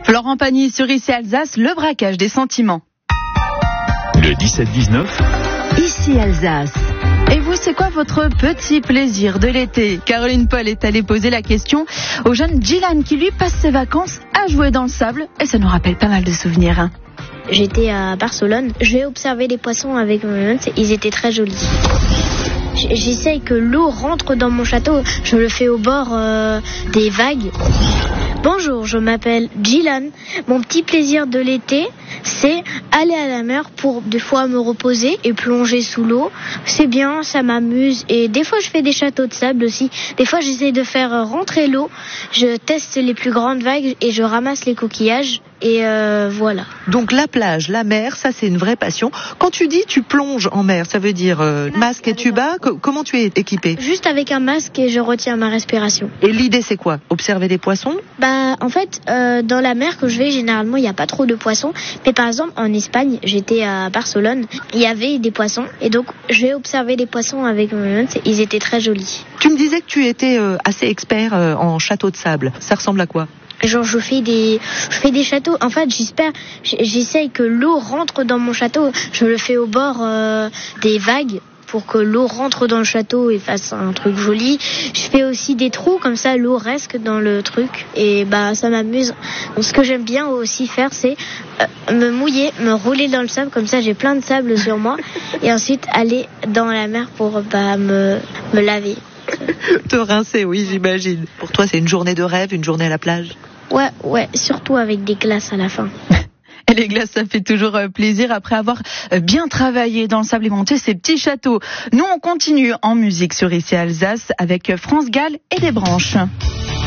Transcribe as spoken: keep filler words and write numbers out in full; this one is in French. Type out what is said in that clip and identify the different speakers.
Speaker 1: Florent Pagny sur Ici Alsace, le braquage des sentiments.
Speaker 2: Le dix-sept dix-neuf.
Speaker 1: Ici Alsace. Et vous, c'est quoi votre petit plaisir de l'été? Caroline Paul est allée poser la question au jeune Dylan qui lui passe ses vacances à jouer dans le sable et ça nous rappelle pas mal de souvenirs. Hein.
Speaker 3: J'étais à Barcelone, j'ai observé les poissons avec mon oncle, ils étaient très jolis. J'essaye que l'eau rentre dans mon château, je le fais au bord euh, des vagues. Bonjour, je m'appelle Dylan. Mon petit plaisir de l'été, c'est aller à la mer pour des fois me reposer et plonger sous l'eau. C'est bien, ça m'amuse et des fois je fais des châteaux de sable aussi. Des fois j'essaie de faire rentrer l'eau, je teste les plus grandes vagues et je ramasse les coquillages. Et euh, voilà.
Speaker 4: Donc la plage, la mer, ça c'est une vraie passion. Quand tu dis tu plonges en mer, ça veut dire euh, masque et tuba. Co- comment tu es équipé?
Speaker 3: Juste avec un masque et je retiens ma respiration.
Speaker 4: Et l'idée c'est quoi? Observer les poissons?
Speaker 3: Bah en fait euh, dans la mer que je vais généralement il n'y a pas trop de poissons. Mais par exemple en Espagne, j'étais à Barcelone, il y avait des poissons et donc je vais observer les poissons avec mon oncle, ils étaient très jolis.
Speaker 4: Tu me disais que tu étais euh, assez expert euh, en château de sable. Ça ressemble à quoi?
Speaker 3: Genre je fais des je fais des châteaux. En fait, j'espère j'essaye que l'eau rentre dans mon château. Je le fais au bord euh, des vagues pour que l'eau rentre dans le château et fasse un truc joli. Je fais aussi des trous comme ça l'eau reste dans le truc et bah ça m'amuse. Donc, ce que j'aime bien aussi faire c'est euh, me mouiller, me rouler dans le sable comme ça j'ai plein de sable sur moi et ensuite aller dans la mer pour bah me me laver.
Speaker 4: Te rincer, oui, j'imagine. Pour toi, c'est une journée de rêve, une journée à la plage?
Speaker 3: Ouais, ouais, surtout avec des glaces à la fin.
Speaker 1: Et les glaces, ça fait toujours plaisir après avoir bien travaillé dans le sable et monté ces petits châteaux. Nous, on continue en musique sur Ici Alsace avec France Gall et des branches.